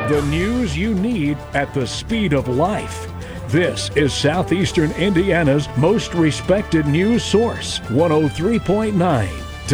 The news you need at the speed of life. This is Southeastern Indiana's most respected news source, 103.9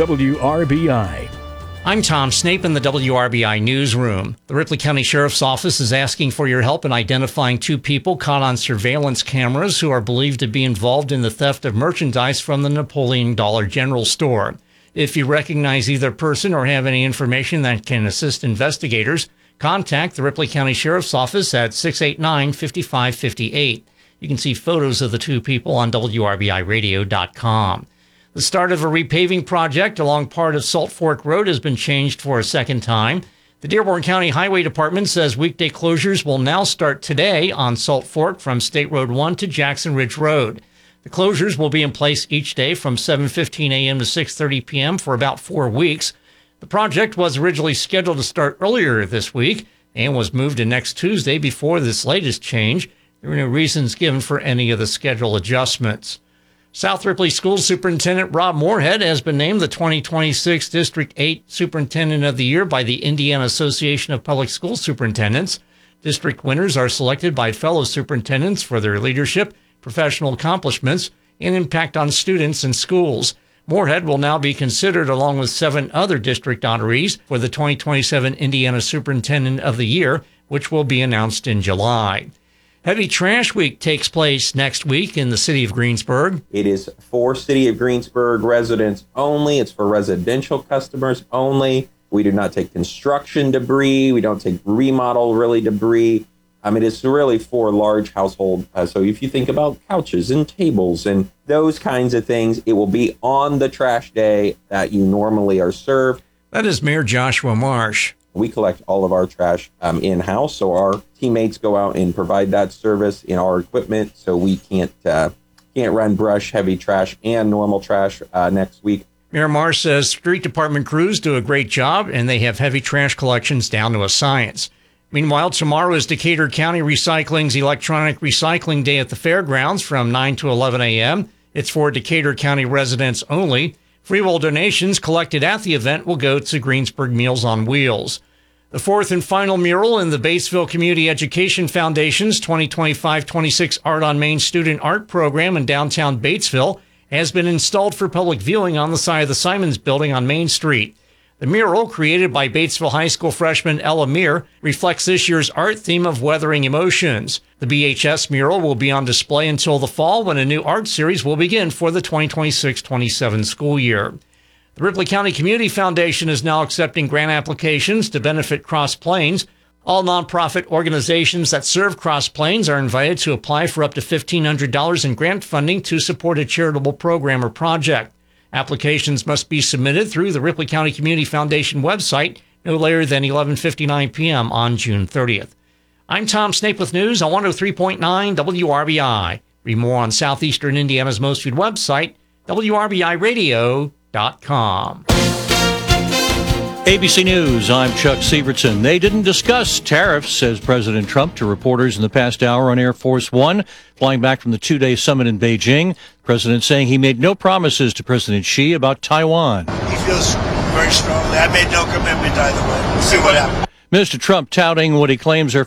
WRBI. I'm Tom Snape in the WRBI newsroom. The Ripley County Sheriff's Office is asking for your help in identifying two people caught on surveillance cameras who are believed to be involved in the theft of merchandise from the Napoleon Dollar General Store. If you recognize either person or have any information that can assist investigators, contact the Ripley County Sheriff's Office at 689-5558. You can see photos of the two people on WRBIRadio.com. The start of a repaving project along part of Salt Fork Road has been changed for a second time. The Dearborn County Highway Department says weekday closures will now start today on Salt Fork from State Road 1 to Jackson Ridge Road. The closures will be in place each day from 7:15 a.m. to 6:30 p.m. for about 4 weeks. The project was originally scheduled to start earlier this week and was moved to next Tuesday before this latest change. There were no reasons given for any of the schedule adjustments. South Ripley School Superintendent Rob Moorhead has been named the 2026 District 8 Superintendent of the Year by the Indiana Association of Public School Superintendents. District winners are selected by fellow superintendents for their leadership, professional accomplishments, and impact on students and schools. Moorhead will now be considered along with 7 other district honorees for the 2027 Indiana Superintendent of the Year, which will be announced in July. Heavy Trash Week takes place next week in the city of Greensburg. It is for City of Greensburg residents only. It's for residential customers only. We do not take construction debris. We don't take remodel debris. It is really for large household. So if you think about couches and tables and those kinds of things, it will be on the trash day that you normally are served. That is Mayor Joshua Marsh. We collect all of our trash in-house, so our teammates go out and provide that service in our equipment, so we can't run brush, heavy trash, and normal trash next week. Mayor Marsh says street department crews do a great job, and they have heavy trash collections down to a science. Meanwhile, tomorrow is Decatur County Recycling's Electronic Recycling Day at the fairgrounds from 9 to 11 a.m. It's for Decatur County residents only. Free will donations collected at the event will go to Greensburg Meals on Wheels. The fourth and final mural in the Batesville Community Education Foundation's 2025-26 Art on Main Student Art Program in downtown Batesville has been installed for public viewing on the side of the Simons Building on Main Street. The mural, created by Batesville High School freshman Ella Meir, reflects this year's art theme of weathering emotions. The BHS mural will be on display until the fall, when a new art series will begin for the 2026-27 school year. The Ripley County Community Foundation is now accepting grant applications to benefit Cross Plains. All nonprofit organizations that serve Cross Plains are invited to apply for up to $1,500 in grant funding to support a charitable program or project. Applications must be submitted through the Ripley County Community Foundation website no later than 11:59 p.m. on June 30th. I'm Tom Snape with news on 103.9 WRBI. Read more on Southeastern Indiana's most viewed website, WRBIRadio.com. ABC News, I'm Chuck Sievertson. They didn't discuss tariffs, says President Trump to reporters in the past hour on Air Force One, flying back from the 2-day summit in Beijing. The president saying he made no promises to President Xi about Taiwan. He feels very strongly. I made no commitment either way. We'll see what happens. Mr. Trump touting what he claims are